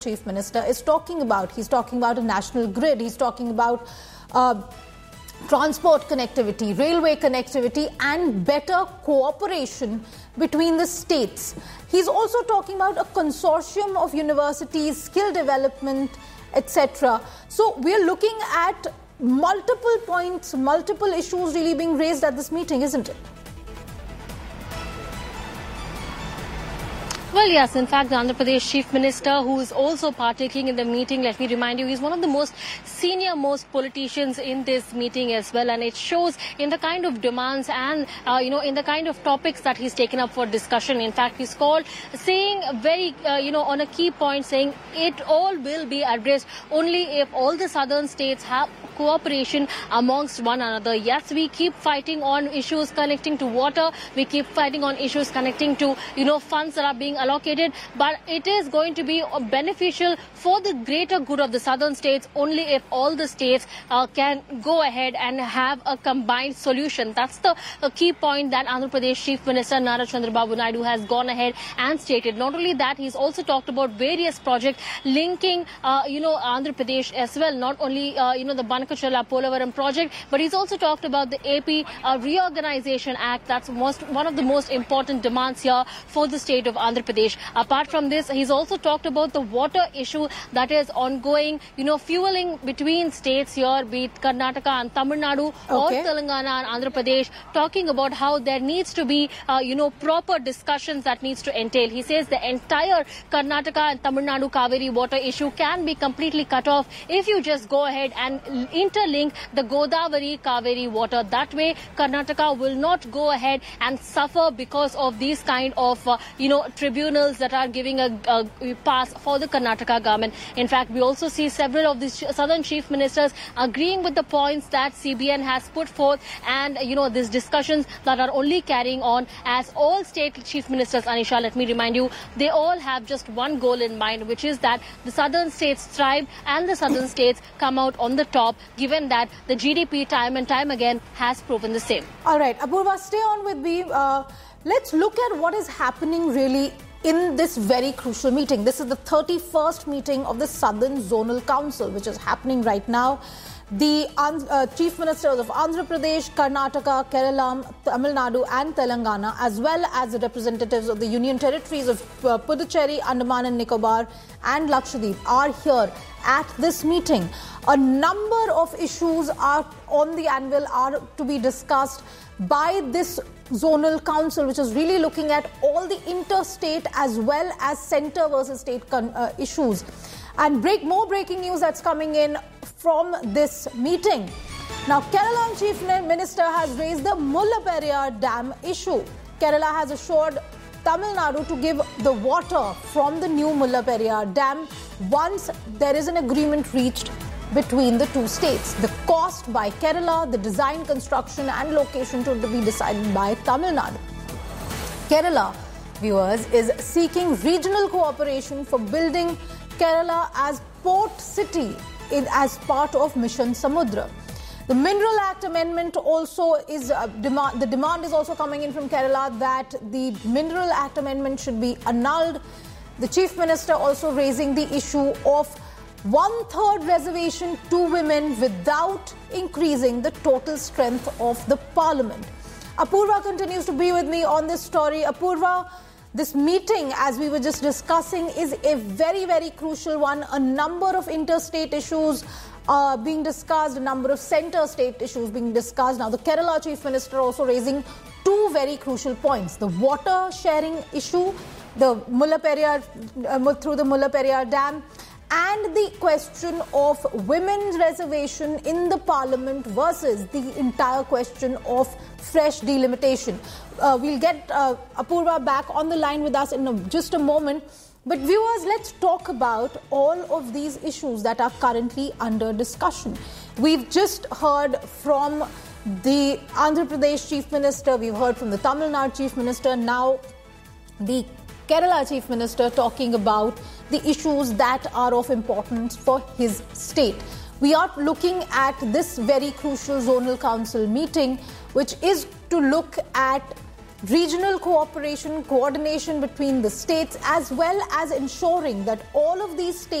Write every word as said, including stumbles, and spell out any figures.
Chief Minister is talking about. He's talking about a national grid. He's talking about uh, transport connectivity, railway connectivity, and better cooperation between the states. He's also talking about a consortium of universities, skill development, et cetera. So we're looking at multiple points, multiple issues really being raised at this meeting, isn't it? Well, yes, in fact, the Andhra Pradesh Chief Minister, who is also partaking in the meeting, let me remind you, he's one of the most senior most politicians in this meeting as well. And it shows in the kind of demands and, uh, you know, in the kind of topics that he's taken up for discussion. In fact, he's called saying very, uh, you know, on a key point, saying it all will be addressed only if all the southern states have cooperation amongst one another. Yes, we keep fighting on issues connecting to water. We keep fighting on issues connecting to, you know, funds that are being allocated. But it is going to be beneficial for the greater good of the southern states only if all the states uh, can go ahead and have a combined solution. That's the uh, key point that Andhra Pradesh Chief Minister Nara Chandrababu Naidu has gone ahead and stated. Not only that, he's also talked about various projects linking, uh, you know, Andhra Pradesh as well. Not only, uh, you know, the Banakachala Polavaram project, but he's also talked about the A P uh, Reorganization Act. That's most, one of the most important demands here for the state of Andhra Pradesh. Apart from this, he's also talked about the water issue that is ongoing, you know, fueling between states here, be it Karnataka and Tamil Nadu, okay, or Telangana and Andhra Pradesh, talking about how there needs to be, uh, you know, proper discussions that needs to entail. He says the entire Karnataka and Tamil Nadu Kaveri water issue can be completely cut off if you just go ahead and interlink the Godavari Kaveri water. That way, Karnataka will not go ahead and suffer because of these kind of, uh, you know, tribunals that are giving a, a pass for the Karnataka government. In fact, we also see several of these southern chief ministers agreeing with the points that C B N has put forth, and, you know, these discussions that are only carrying on as all state chief ministers, Anisha, let me remind you, they all have just one goal in mind, which is that the southern states thrive and the southern states come out on the top, given that the G D P time and time again has proven the same. All right, Apurva, stay on with me. Uh, let's look at what is happening really in this very crucial meeting. This is the thirty-first meeting of the Southern Zonal Council, which is happening right now. The uh, Chief Ministers of Andhra Pradesh, Karnataka, Kerala, Tamil Nadu and Telangana, as well as the representatives of the Union Territories of uh, Puducherry, Andaman and Nicobar and Lakshadweep are here at this meeting. A number of issues are on the anvil, are to be discussed by this zonal council, which is really looking at all the interstate as well as centre versus state uh, issues. And break more breaking news that's coming in from this meeting. Now, Kerala Chief Minister has raised the Mullaperiyar Dam issue. Kerala has assured Tamil Nadu to give the water from the new Mullaperiyar Dam once there is an agreement reached between the two states. The cost by Kerala, the design, construction and location to be decided by Tamil Nadu. Kerala, viewers, is seeking regional cooperation for building Kerala as port city in, as part of Mission Samudra. The Mineral Act amendment also is, uh, demand, the demand is also coming in from Kerala that the Mineral Act amendment should be annulled. The Chief Minister also raising the issue of one-third reservation to women without increasing the total strength of the parliament. Apurva continues to be with me on this story. Apurva, this meeting, as we were just discussing, is a very, very crucial one. A number of interstate issues uh, being discussed, a number of centre state issues being discussed. Now, the Kerala Chief Minister also raising two very crucial points. The water sharing issue, the Mullaperiyar, uh, through the Mullaperiyar Dam, and the question of women's reservation in the parliament versus the entire question of fresh delimitation. Uh, we'll get uh, Apurva back on the line with us in a, just a moment. But viewers, let's talk about all of these issues that are currently under discussion. We've just heard from the Andhra Pradesh Chief Minister, we've heard from the Tamil Nadu Chief Minister, now the Kerala Chief Minister talking about the issues that are of importance for his state. We are looking at this very crucial zonal council meeting, which is to look at regional cooperation, coordination between the states, as well as ensuring that all of these states